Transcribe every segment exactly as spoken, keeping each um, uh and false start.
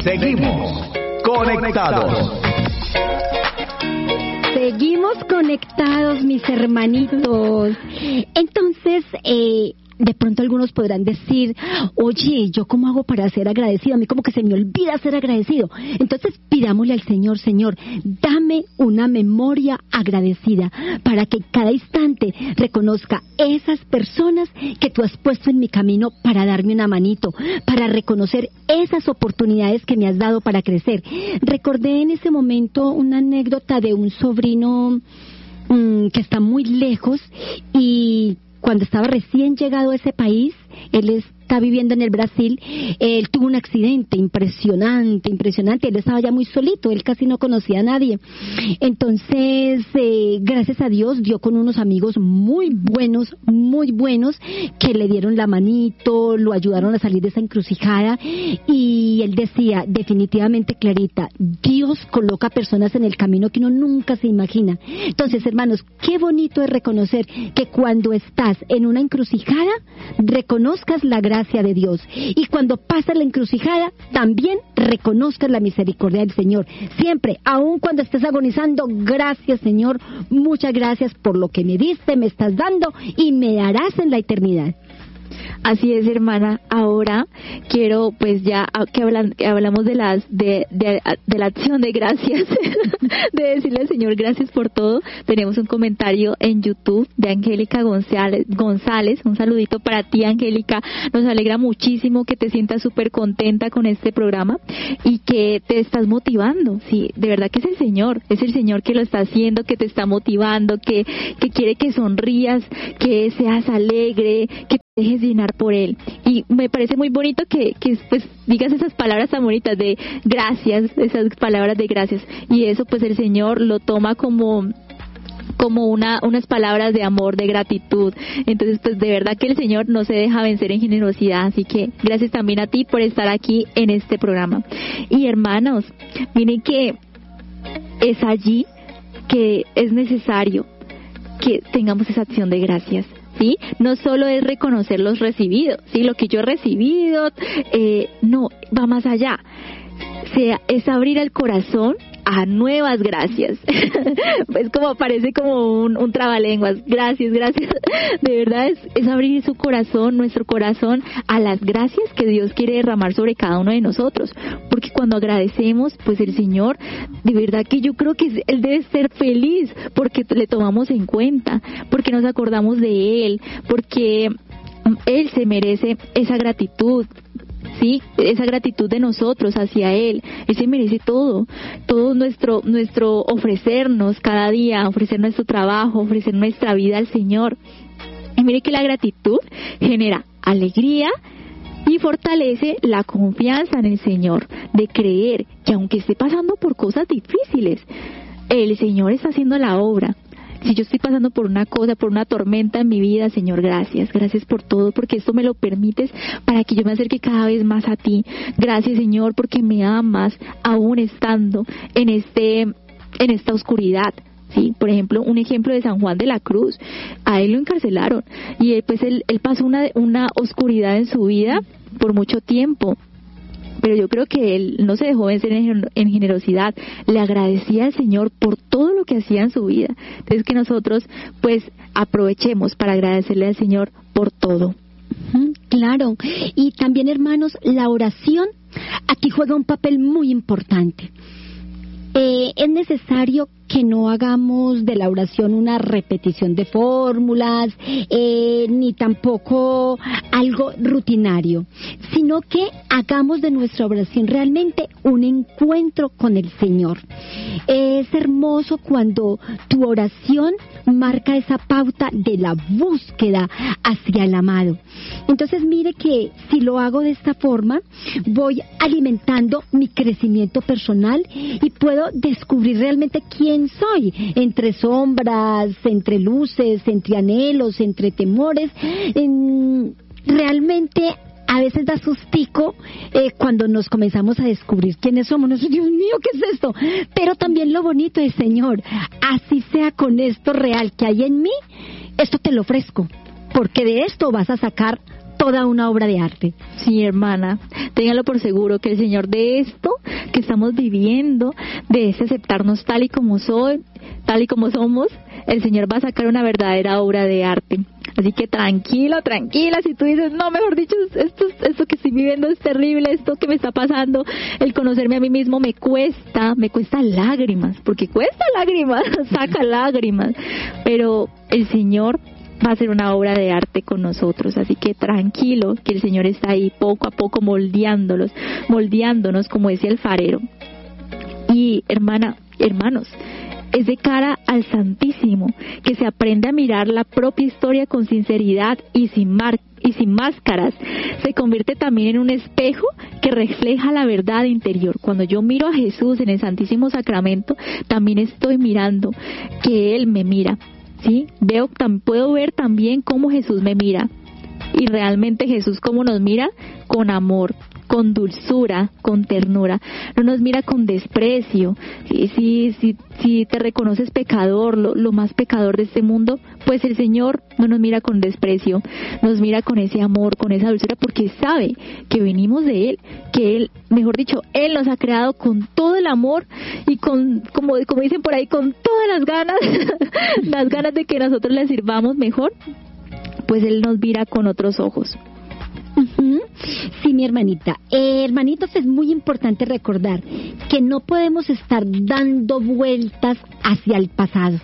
Seguimos conectados. Seguimos conectados, mis hermanitos. Entonces, eh... de pronto algunos podrán decir, oye, ¿yo cómo hago para ser agradecido? A mí como que se me olvida ser agradecido. Entonces pidámosle al Señor, Señor, dame una memoria agradecida para que cada instante reconozca esas personas que tú has puesto en mi camino para darme una manito, para reconocer esas oportunidades que me has dado para crecer. Recordé en ese momento una anécdota de un sobrino mmm, que está muy lejos y cuando estaba recién llegado a ese país, él está viviendo en el Brasil, él tuvo un accidente impresionante, impresionante, él estaba ya muy solito, él casi no conocía a nadie. Entonces, eh, gracias a Dios, dio con unos amigos muy buenos, muy buenos, que le dieron la manito, lo ayudaron a salir de esa encrucijada, y él decía, definitivamente, Clarita, Dios coloca personas en el camino que uno nunca se imagina. Entonces, hermanos, qué bonito es reconocer que cuando estás en una encrucijada, reconozcas la gracia de Dios, y cuando pasa la encrucijada también reconozcas la misericordia del Señor. Siempre, aun cuando estés agonizando, gracias, Señor, muchas gracias por lo que me diste, me estás dando y me darás en la eternidad. Así es, hermana. Ahora quiero, pues ya que, hablan, que hablamos de las de, de, de la acción de gracias, de decirle al Señor gracias por todo. Tenemos un comentario en YouTube de Angélica González. González. Un saludito para ti, Angélica. Nos alegra muchísimo que te sientas súper contenta con este programa y que te estás motivando. Sí, de verdad que es el Señor, es el Señor que lo está haciendo, que te está motivando, que, que quiere que sonrías, que seas alegre, que dejes llenar por Él. Y me parece muy bonito que, que pues digas esas palabras tan bonitas de gracias, esas palabras de gracias, y eso pues el Señor lo toma como como una unas palabras de amor, de gratitud. Entonces pues de verdad que el Señor no se deja vencer en generosidad, así que gracias también a ti por estar aquí en este programa. Y hermanos, miren que es allí que es necesario que tengamos esa acción de gracias. ¿Sí? No solo es reconocer los recibidos, ¿sí? Lo que yo he recibido, eh, no, va más allá. sea, es abrir el corazón a nuevas gracias. Pues como parece como un, un trabalenguas. Gracias, gracias. De verdad es, es abrir su corazón, nuestro corazón, a las gracias que Dios quiere derramar sobre cada uno de nosotros. Porque cuando agradecemos, pues el Señor, de verdad que yo creo que Él debe ser feliz porque le tomamos en cuenta, porque nos acordamos de Él, porque Él se merece esa gratitud. Sí, esa gratitud de nosotros hacia Él. Él se merece todo, todo nuestro nuestro ofrecernos cada día, ofrecer nuestro trabajo, ofrecer nuestra vida al Señor. Y mire que la gratitud genera alegría y fortalece la confianza en el Señor, de creer que aunque esté pasando por cosas difíciles, el Señor está haciendo la obra. Si yo estoy pasando por una cosa, por una tormenta en mi vida, Señor, gracias, gracias por todo, porque esto me lo permites para que yo me acerque cada vez más a ti. Gracias, Señor, porque me amas aún estando en este, en esta oscuridad. Sí, por ejemplo, un ejemplo de San Juan de la Cruz, a él lo encarcelaron y él, pues él, él pasó una, una oscuridad en su vida por mucho tiempo. Pero yo creo que él no se dejó vencer en generosidad, le agradecía al Señor por todo lo que hacía en su vida. Entonces que nosotros pues aprovechemos para agradecerle al Señor por todo. Claro, y también, hermanos, la oración aquí juega un papel muy importante. Eh, es necesario que no hagamos de la oración una repetición de fórmulas, eh, ni tampoco algo rutinario, sino que hagamos de nuestra oración realmente un encuentro con el Señor. Es hermoso cuando tu oración marca esa pauta de la búsqueda hacia el amado. Entonces mire que si lo hago de esta forma, voy alimentando mi crecimiento personal y puedo descubrir realmente quién soy, entre sombras, entre luces, entre anhelos, entre temores. En, realmente a veces da sustico eh, cuando nos comenzamos a descubrir quiénes somos. Dios mío, ¿qué es esto? Pero también lo bonito es, Señor, así sea con esto real que hay en mí, esto te lo ofrezco, porque de esto vas a sacar toda una obra de arte. Sí, hermana, téngalo por seguro que el Señor de esto que estamos viviendo, de ese aceptarnos tal y como soy, tal y como somos, el Señor va a sacar una verdadera obra de arte. Así que tranquilo, tranquila, si tú dices, no, mejor dicho, esto, esto que estoy viviendo es terrible, esto que me está pasando, el conocerme a mí mismo me cuesta, me cuesta lágrimas, porque cuesta lágrimas, saca lágrimas, pero el Señor va a hacer una obra de arte con nosotros, así que tranquilo, que el Señor está ahí poco a poco moldeándolos, moldeándonos como ese alfarero. Y hermana, hermanos, es de cara al Santísimo que se aprende a mirar la propia historia con sinceridad y sin mar y sin máscaras. Se convierte también en un espejo que refleja la verdad interior. Cuando yo miro a Jesús en el Santísimo Sacramento, también estoy mirando que Él me mira, ¿sí? Veo, tam, puedo ver también cómo Jesús me mira. Y realmente Jesús cómo nos mira, con amor, con dulzura, con ternura, no nos mira con desprecio. Si, si, si, si te reconoces pecador, lo, lo más pecador de este mundo, pues el Señor no nos mira con desprecio, nos mira con ese amor, con esa dulzura, porque sabe que venimos de Él, que Él, mejor dicho, Él nos ha creado con todo el amor y con, como, como dicen por ahí, con todas las ganas, las ganas de que nosotros le sirvamos mejor, pues Él nos mira con otros ojos. Uh-huh. Sí, mi hermanita. Eh, hermanitos, es muy importante recordar que no podemos estar dando vueltas hacia el pasado.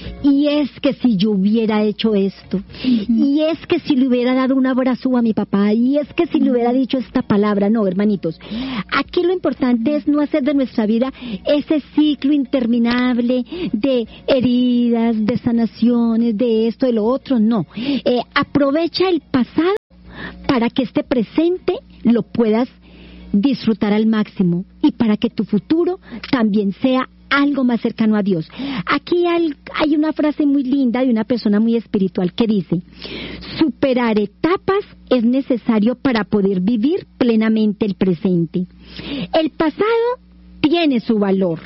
Y es que si yo hubiera hecho esto, uh-huh. y es que si le hubiera dado un abrazo a mi papá, y es que si le hubiera dicho esta palabra. No, hermanitos, aquí lo importante es no hacer de nuestra vida ese ciclo interminable de heridas, de sanaciones, de esto, de lo otro. No, eh, aprovecha el pasado para que este presente lo puedas disfrutar al máximo y para que tu futuro también sea algo más cercano a Dios. Aquí hay, hay una frase muy linda de una persona muy espiritual que dice: superar etapas es necesario para poder vivir plenamente el presente. El pasado tiene su valor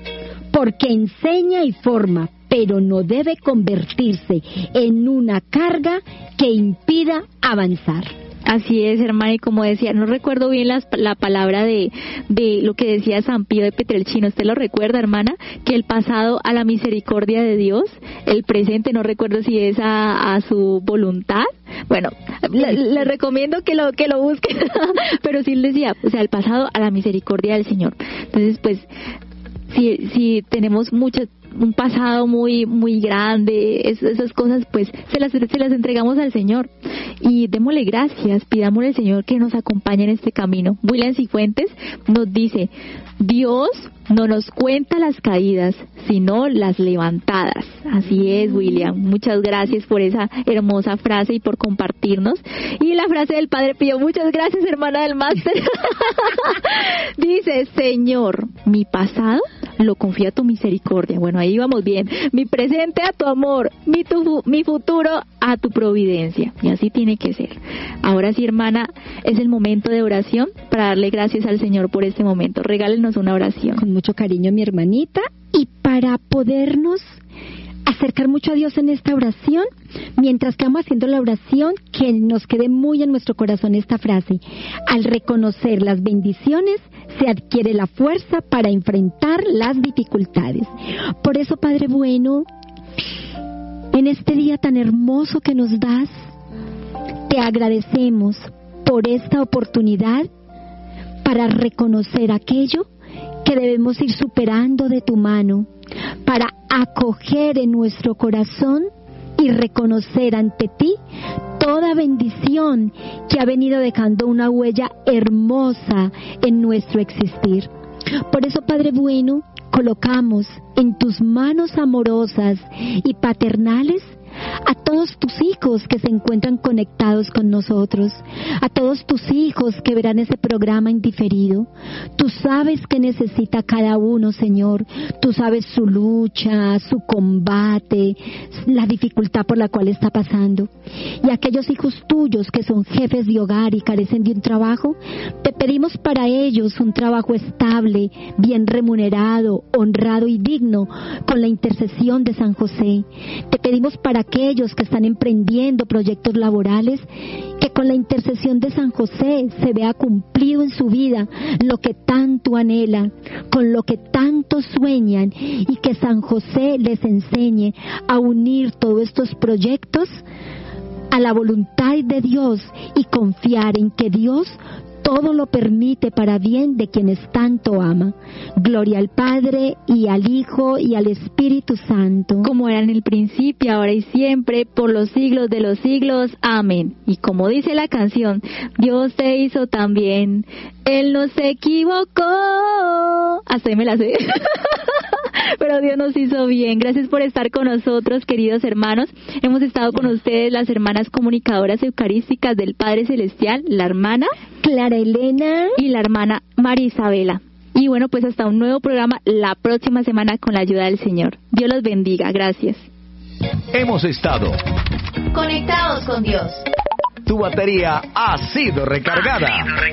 porque enseña y forma, pero no debe convertirse en una carga que impida avanzar. Así es, hermana, y como decía, no recuerdo bien las, la palabra de, de lo que decía San Pío de Petrelcina. ¿Usted lo recuerda, hermana? Que el pasado a la misericordia de Dios, el presente no recuerdo si es a, a su voluntad. Bueno, le, le recomiendo que lo que lo busque, pero sí decía, o sea, el pasado a la misericordia del Señor. Entonces, pues, si, si tenemos muchas un pasado muy muy grande, es, esas cosas pues se las, se las entregamos al Señor y démosle gracias, pidámosle al Señor que nos acompañe en este camino. William Cifuentes nos dice: Dios no nos cuenta las caídas, sino las levantadas. Así es, William, muchas gracias por esa hermosa frase y por compartirnos. Y la frase del Padre Pío, muchas gracias, hermana del máster. Dice: Señor, mi pasado lo confío a tu misericordia. Bueno, ahí vamos bien. Mi presente a tu amor, mi, tu, mi futuro a tu providencia. Y así tiene que ser. Ahora sí, hermana, es el momento de oración para darle gracias al Señor por este momento. Regálenos una oración. Con mucho cariño, mi hermanita. Y para podernos acercar mucho a Dios en esta oración, mientras que vamos haciendo la oración, que nos quede muy en nuestro corazón esta frase: al reconocer las bendiciones se adquiere la fuerza para enfrentar las dificultades. Por eso, Padre bueno, en este día tan hermoso que nos das, te agradecemos por esta oportunidad para reconocer aquello que debemos ir superando de tu mano, para acoger en nuestro corazón y reconocer ante ti toda bendición que ha venido dejando una huella hermosa en nuestro existir. Por eso, Padre bueno, colocamos en tus manos amorosas y paternales a todos tus hijos que se encuentran conectados con nosotros, a todos tus hijos que verán ese programa en diferido. Tú sabes que necesita cada uno, Señor. Tú sabes su lucha, su combate, la dificultad por la cual está pasando. Y aquellos hijos tuyos que son jefes de hogar y carecen de un trabajo, te pedimos para ellos un trabajo estable, bien remunerado, honrado y digno, con la intercesión de San José. Te pedimos para aquellos aquellos que están emprendiendo proyectos laborales, que con la intercesión de San José se vea cumplido en su vida lo que tanto anhelan, con lo que tanto sueñan, y que San José les enseñe a unir todos estos proyectos a la voluntad de Dios y confiar en que Dios todo lo permite para bien de quienes tanto ama. Gloria al Padre, y al Hijo, y al Espíritu Santo. Como era en el principio, ahora y siempre, por los siglos de los siglos. Amén. Y como dice la canción, Dios te hizo tan bien, Él no se equivocó. Hasta ahí me la sé. Pero Dios nos hizo bien. Gracias por estar con nosotros, queridos hermanos. Hemos estado con ustedes las hermanas comunicadoras eucarísticas del Padre Celestial, la hermana Clara Elena y la hermana María Isabela. Y bueno, pues hasta un nuevo programa la próxima semana con la ayuda del Señor. Dios los bendiga. Gracias. Hemos estado conectados con Dios. Tu batería ha sido recargada.